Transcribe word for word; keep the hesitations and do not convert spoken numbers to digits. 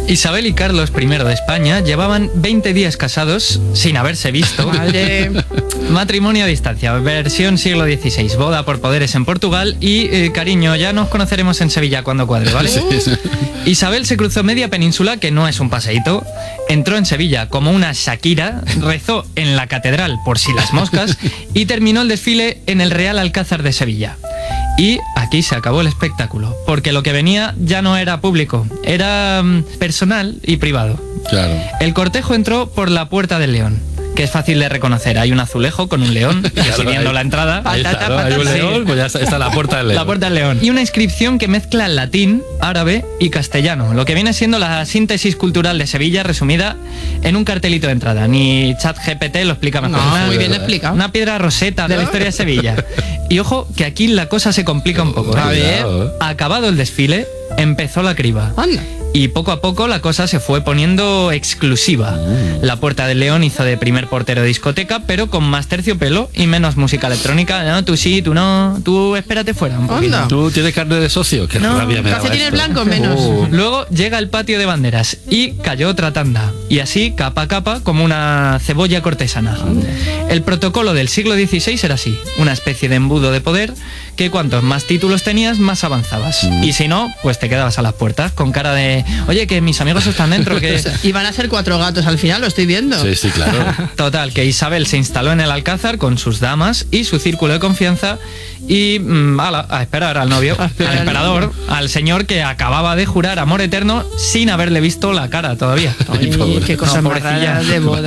Isabel y Carlos primero de España llevaban veinte días casados sin haberse visto. Madre. Matrimonio a distancia, versión siglo dieciséis, boda por poderes en Portugal y, eh, cariño, ya nos conoceremos en Sevilla cuando cuadre, ¿vale? Sí, sí. Isabel se cruzó media península, que no es un paseíto, entró en Sevilla como una Shakira, rezó en la catedral por si las moscas y terminó el desfile en el Real Alcázar de Sevilla. Y aquí se acabó el espectáculo, porque lo que venía ya no era público, era um, personal y privado. Claro. El cortejo entró por la Puerta del León, que es fácil de reconocer. Hay un azulejo con un león presidiendo la entrada. Ahí está, Patata, ¿no? Hay un patata. león, pues ya está, está la puerta del león. La Puerta del León. Y una inscripción que mezcla latín, árabe y castellano, lo que viene siendo la síntesis cultural de Sevilla resumida en un cartelito de entrada. Ni ChatGPT lo explica mejor. No, Una- muy bien verdad. explicado. Una piedra roseta de la historia de Sevilla. Y ojo, que aquí la cosa se complica un poco. ¿eh? A ver. Cuidado, ¿eh? Acabado el desfile, empezó la criba. Anda. Y poco a poco la cosa se fue poniendo exclusiva. La Puerta del León hizo de primer portero de discoteca, pero con más terciopelo y menos música electrónica. No, tú sí, tú no, tú espérate fuera un poquito. Anda. ¿Tú tienes carne de socio? Qué No, rabia me daba calcetines esto. blancos menos. Uh, Luego llega el patio de banderas y cayó otra tanda. Y así, capa a capa, como una cebolla cortesana. El protocolo del siglo dieciséis era así, una especie de embudo de poder que cuantos más títulos tenías, más avanzabas. Y si no, pues te quedabas a las puertas con cara de, oye, que mis amigos están dentro, que... Y van a ser cuatro gatos al final, lo estoy viendo. Sí, sí, claro. Total, que Isabel se instaló en el Alcázar con sus damas y su círculo de confianza y mm, ala, a esperar al novio, esperar al al emperador, al señor que acababa de jurar amor eterno sin haberle visto la cara todavía. Ay, Ay, pobre. qué cosas No, más pobrecilla. raras de boda.